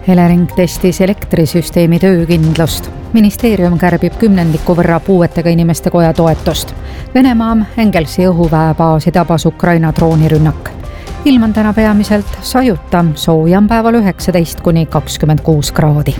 Elering testis elektrisüsteemi töökindlust. Ministeerium kärbib 10% võrra puuetega inimeste koja toetust. Venemaa Engelsi õhuväebaasi tabas Ukraina droonirünnak. Ilm on täna peamiselt sajuta, soojam päeval 19–26 kraadi.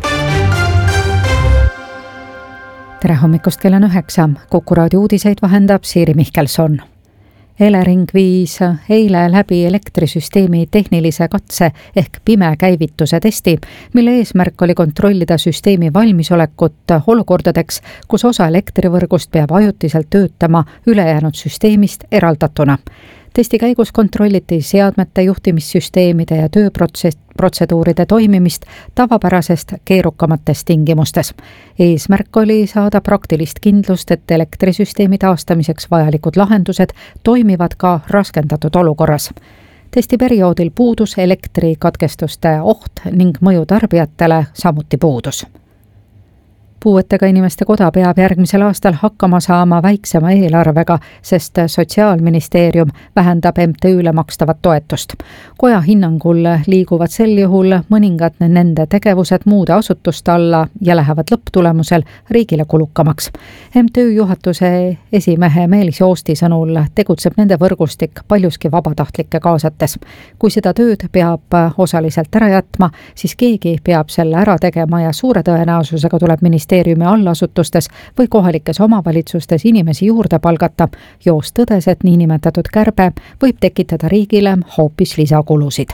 Tere hommikust, kell on 9. Kuku raadio uudiseid vahendab Siiri Mihkelson. Elering viis eile läbi elektrisüsteemi tehnilise katse ehk pime käivituse testi, mille eesmärk oli kontrollida süsteemi valmisolekut olukordadeks, kus osa elektrivõrgust peab ajutiselt töötama ülejäänud süsteemist eraldatuna. Testi käigus kontrolliti seadmete, juhtimissüsteemide ja tööprotseduuride toimimist tavapärasest keerukamates tingimustes. Eesmärk oli saada praktilist kindlust, et elektrisüsteemi taastamiseks vajalikud lahendused toimivad ka raskendatud olukorras. Testiperioodil puudus elektrikatkestuste oht ning mõju tarbijatele samuti puudus. Puuetega inimeste koda peab järgmisel aastal hakkama saama väiksema eelarvega, sest Sotsiaalministeerium vähendab MTÜ-le makstavat toetust. Koja hinnangul liiguvad sel juhul mõningad nende tegevused muude asutuste alla ja lähevad lõpptulemusel riigile kulukamaks. MTÜ juhatuse esimehe Meelis Joosti sõnul tegutseb nende võrgustik paljuski vabatahtlike kaasates. Kui seda tööd peab osaliselt ära jätma, siis keegi peab selle ära tegema ja suure tõenäosusega tuleb ministeeriumi allasutustes või kohalikes omavalitsustes inimesi juurde palgata. Joost tõdes, et niinimetatud kärbe võib tekitada riigile hoopis lisakulusid.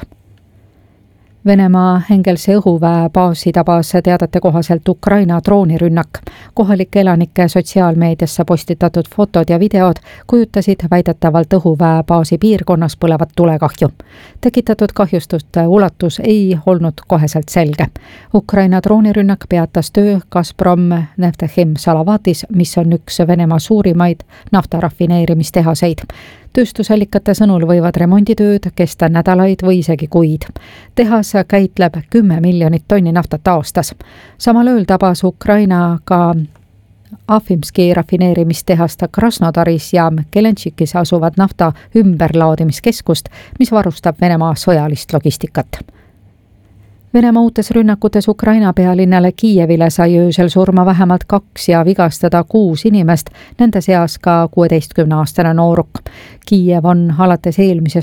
Venemaa Engelsi õhuväebaasi tabas teadete kohaselt Ukraina droonirünnak. Kohalike elanike sotsiaalmeediasse postitatud fotod ja videod kujutasid väidetavalt õhuväebaasi piirkonnas põlevat tulekahju. Tekitatud kahjustuste ulatus ei olnud koheselt selge. Ukraina droonirünnak peatas töö Gazprom Neftechem Salavatis, mis on üks Venemaa suurimaid naftarafineerimistehaseid. Tööstusallikate sõnul võivad remonditööd kesta nädalaid või isegi kuid. Tehas käitleb 10 miljonit tonni naftat aastas. Samal ööl tabas Ukraina ka Afimski rafineerimistehast Krasnodaris ja Kelenčikis asuvad nafta ümberlaadimiskeskust, mis varustab Venemaa sõjalist logistikat. Venemaa uutes rünnakutes Ukraina pealinnale Kiievile sai öösel surma vähemalt 2 ja vigastada 6 inimest, nende seas ka 16-aastane nooruk. Kiiev on alates eelmisest